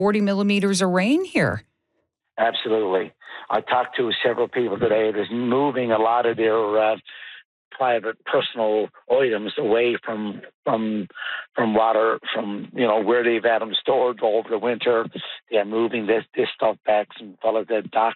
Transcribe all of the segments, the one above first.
40 millimeters of rain here. Absolutely. I talked to several people today that's moving a lot of their private, personal items away from water, from where they've had them stored over the winter. They're moving this stuff back. Some fellows at docks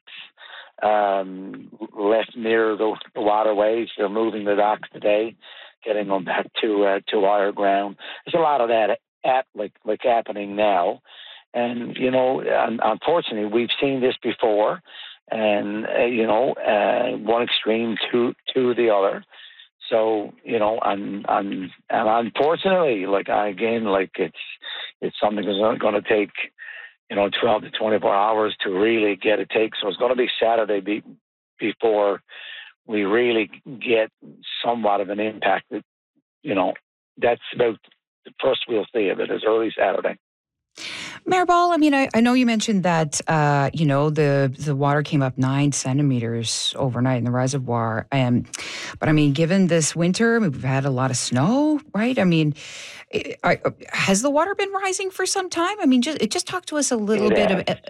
left near the waterways. They're moving the docks today, getting them back to higher ground. There's a lot of that happening now. And, unfortunately, we've seen this before, and, one extreme to the other. So, and unfortunately, it's something that's going to take, 12 to 24 hours to really get a take. So it's going to be Saturday before we really get somewhat of an impact. That's about the first we'll see of it is early Saturday. Mayor Ball, I know you mentioned that, the water came up 9 centimeters overnight in the reservoir. But given this winter, we've had a lot of snow, right? Has the water been rising for some time? Just talk to us a little bit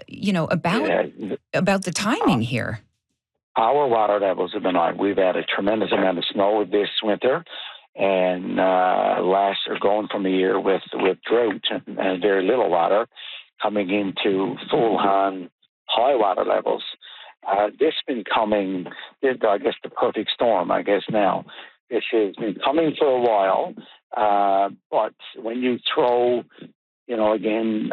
about the timing here. Our water levels have been high. We've had a tremendous amount of snow this winter. And last are going from a year with drought and very little water coming into full-on high water levels. This has been coming, I guess, the perfect storm, now. This has been coming for a while, but when you throw, there's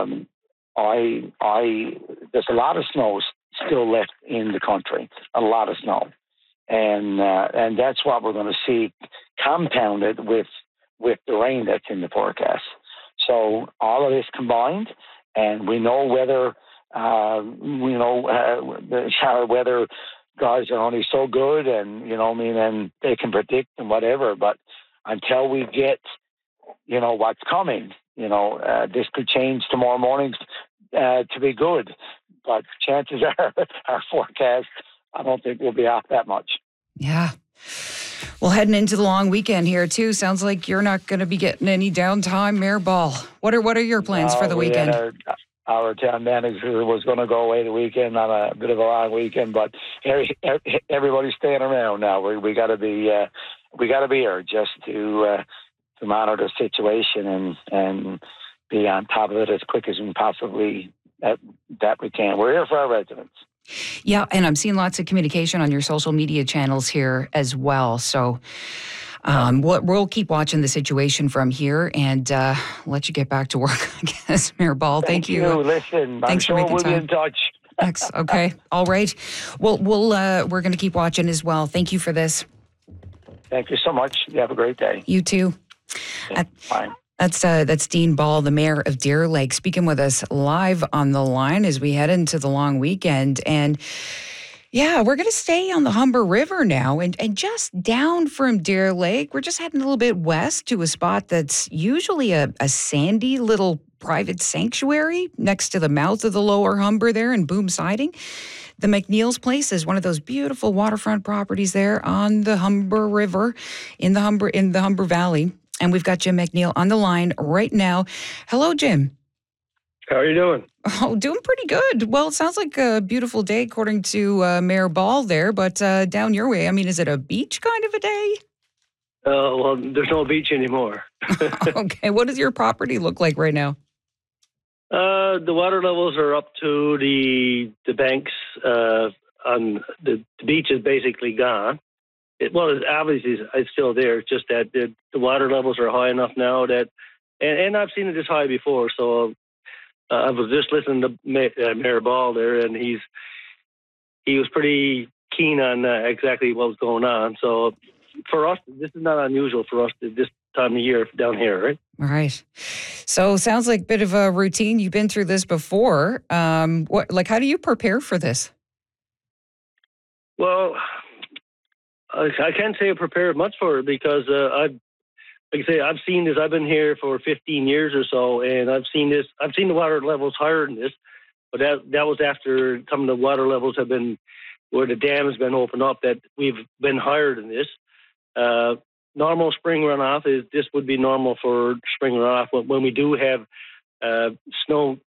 a lot of snow still left in the country, a lot of snow. And that's what we're going to see compounded with the rain that's in the forecast. So all of this combined, and we know whether the shower weather guys are only so good, and and they can predict and whatever. But until we get what's coming, this could change tomorrow morning to be good. But chances are our forecast, I don't think we'll be off that much. Yeah. Well, heading into the long weekend here, too. Sounds like you're not going to be getting any downtime, Mayor Ball. What are your plans for the weekend? Our town manager was going to go away the weekend on a bit of a long weekend, but everybody's staying around now. We got to be here just to monitor the situation and be on top of it as quick as we possibly that we can. We're here for our residents. Yeah, and I'm seeing lots of communication on your social media channels here as well. So we'll keep watching the situation from here and let you get back to work, I guess, Mayor Ball. Thank you. Listen, thanks for making time. We'll be in touch. Okay. All right. Well, we're going to keep watching as well. Thank you for this. Thank you so much. You have a great day. You too. Fine. That's Dean Ball, the mayor of Deer Lake, speaking with us live on the line as we head into the long weekend. And yeah, we're going to stay on the Humber River now and just down from Deer Lake. We're just heading a little bit west to a spot that's usually a sandy little private sanctuary next to the mouth of the lower Humber there in Boom Siding. The McNeil's Place is one of those beautiful waterfront properties there on the Humber River in the Humber Valley. And we've got Jim McNeil on the line right now. Hello, Jim. How are you doing? Oh, doing pretty good. Well, it sounds like a beautiful day according to Mayor Ball there, but down your way, is it a beach kind of a day? Well, there's no beach anymore. Okay, what does your property look like right now? The water levels are up to the banks. On the beach is basically gone. Obviously it's still there. It's just that the water levels are high enough now that, and I've seen it this high before. So I was just listening to Mayor Ball there, and he was pretty keen on exactly what was going on. So for us, this is not unusual for us this time of year down here, right? All right. So sounds like a bit of a routine. You've been through this before. How do you prepare for this? Well, I can't say I prepared much for it because I've seen this. I've been here for 15 years or so, and I've seen this. I've seen the water levels higher than this, but that was after some of the water levels have been where the dam has been opened up. That we've been higher than this. Normal spring runoff this would be normal for spring runoff when we do have snow